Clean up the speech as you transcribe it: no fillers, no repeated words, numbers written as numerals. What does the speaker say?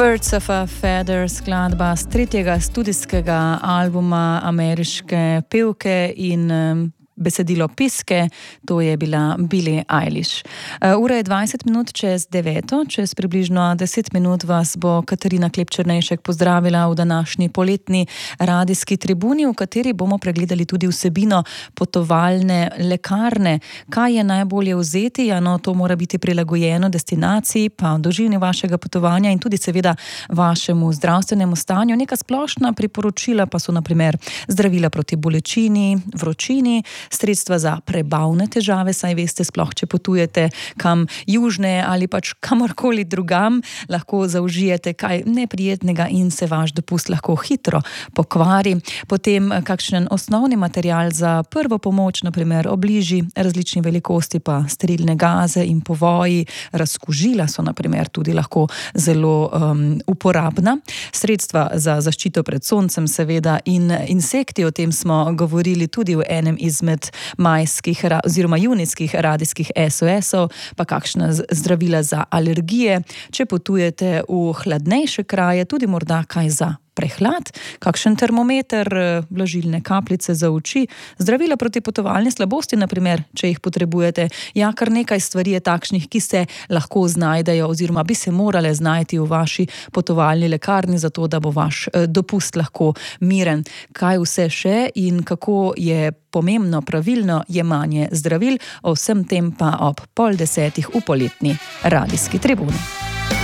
Birds of a Feather, skladba z tretjega studijskega albuma ameriške pevke in besedilo piske, to je bila Billie Eilish. Ura je 20 minut čez 9, čez približno 10 minut vas bo Katarina Klepčernejšek pozdravila v današnji poletni radijski tribuni, v kateri bomo pregledali tudi vsebino potovalne lekarne. Kaj je najbolje vzeti? To mora biti prilagojeno destinaciji, pa dolžini vašega potovanja in tudi seveda vašemu zdravstvenemu stanju. Neka splošna priporočila pa so na primer zdravila proti bolečini, vročini, sredstva za prebavne težave, saj veste, sploh če potujete kam južne ali pač kamorkoli drugam, lahko zaužijete kaj neprijetnega in se vaš dopust lahko hitro pokvari. Potem kakšen osnovni material za prvo pomoč, na primer obliži različni velikosti, pa sterilne gaze in povoji, razkužila so na primer tudi lahko zelo uporabna. Sredstva za zaščito pred soncem seveda in insekti, o tem smo govorili tudi v enem izmed majskih oziroma junijskih radijskih SOS-ov, pa kakšna zdravila za alergije. Če potujete v hladnejše kraje, tudi morda kaj za prehlad, kakšen termometer, vlažilne kapljice za oči, zdravila proti potovalni slabosti, na primer, če jih potrebujete. Ja, kar nekaj stvari je takšnih, ki se lahko znajdejo oziroma bi se morale znajti v vaši potovalni lekarni, zato da bo vaš dopust lahko miren. Kaj vse še in kako je pomembno pravilno jemanje zdravil, o vsem tem pa ob 9:30 v poletni radijski tribuni.